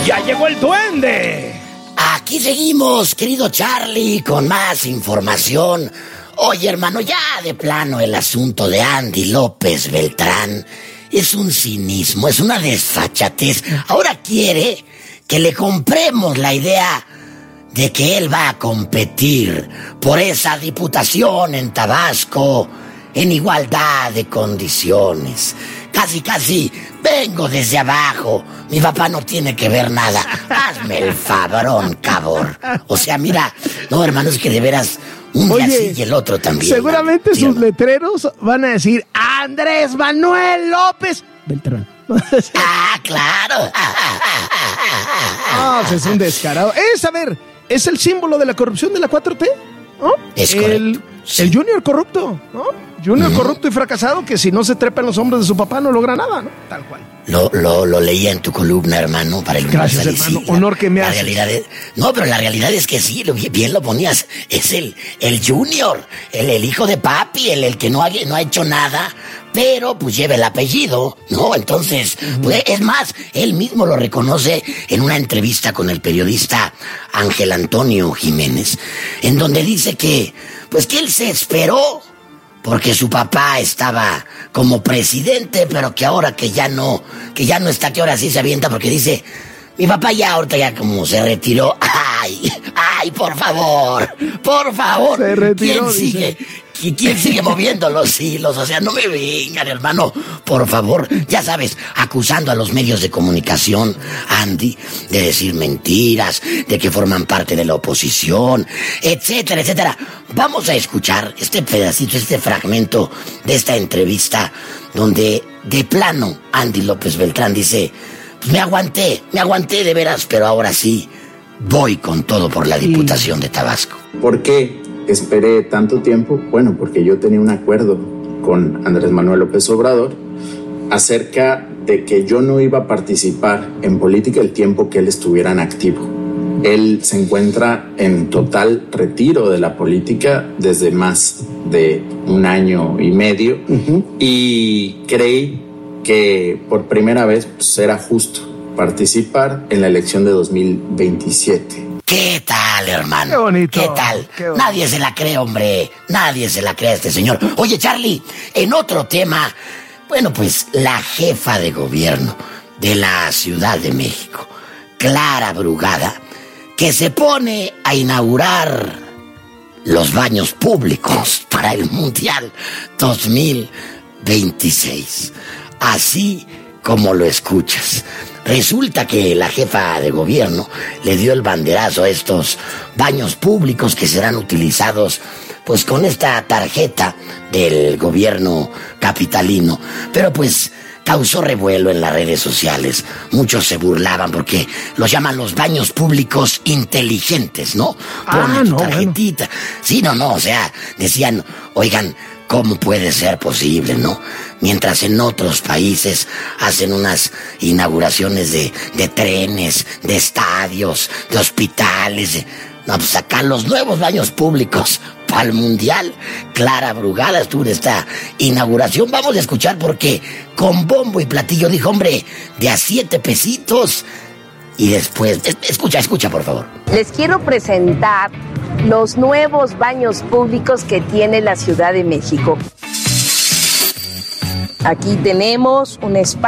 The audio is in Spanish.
¡Ya llegó el duende! Aquí seguimos, querido Charlie, con más información. Oye, hermano, ya de plano el asunto de Andy López Beltrán es un cinismo, es una desfachatez. Ahora quiere que le compremos la idea de que él va a competir por esa diputación en Tabasco en igualdad de condiciones. Casi, vengo desde abajo. Mi papá no tiene que ver nada. Hazme el favorón, cabor. O sea, mira, no, hermano, es que de veras, un día sí y el otro también. Seguramente sus letreros van a decir Andrés Manuel López Beltrán. Ah, claro. Es un descarado. Es el símbolo de la corrupción de la 4T, ¿no? Es correcto. El Junior corrupto, ¿no? Junior corrupto y fracasado que si no se trepa en los hombros de su papá no logra nada, ¿no? Tal cual. Lo leía en tu columna, hermano, para el Gracias, hermano. Honor que me haces. No, pero la realidad es que sí, bien lo ponías. Es el Junior, el hijo de papi, el que no ha hecho nada, pero pues lleva el apellido, ¿no? Entonces, pues, es más, él mismo lo reconoce en una entrevista con el periodista Ángel Antonio Jiménez, en donde dice que él se esperó porque su papá estaba como presidente, pero que ahora que ya no está, que ahora sí se avienta, porque dice, mi papá ya ahorita ya como se retiró. Ay, por favor. Se retiró, ¿Quién sigue moviendo los hilos? O sea, no me vengan, hermano, por favor. Ya sabes, acusando a los medios de comunicación, Andy, de decir mentiras, de que forman parte de la oposición, etcétera, etcétera. Vamos a escuchar este pedacito, este fragmento de esta entrevista, donde de plano Andy López Beltrán dice, me aguanté de veras, pero ahora sí voy con todo por la Diputación de Tabasco. ¿Por qué esperé tanto tiempo? Bueno, porque yo tenía un acuerdo con Andrés Manuel López Obrador acerca de que yo no iba a participar en política el tiempo que él estuviera en activo. Él se encuentra en total retiro de la política desde más de 1 año y medio, y creí que por primera vez era justo participar en la elección de 2027. ¿Qué tal, hermano? Qué bonito. ¿Qué tal? Qué bonito. Nadie se la cree, hombre. Nadie se la cree a este señor. Oye, Charlie, en otro tema, bueno, pues la jefa de gobierno de la Ciudad de México, Clara Brugada, que se pone a inaugurar los baños públicos para el Mundial 2026. Así como lo escuchas. Resulta que la jefa de gobierno le dio el banderazo a estos baños públicos que serán utilizados pues con esta tarjeta del gobierno capitalino. Pero pues causó revuelo en las redes sociales. Muchos se burlaban porque los llaman los baños públicos inteligentes, ¿no? Pone tu tarjetita. Bueno. Sí, o sea, decían, oigan, ¿cómo puede ser posible, no? Mientras en otros países hacen unas inauguraciones de trenes, de estadios, de hospitales. No, pues acá los nuevos baños públicos para el Mundial. Clara Brugada estuvo en esta inauguración. Vamos a escuchar porque con bombo y platillo dijo, hombre, de a 7 pesitos. Y después, escucha, por favor. Les quiero presentar los nuevos baños públicos que tiene la Ciudad de México. Aquí tenemos un espacio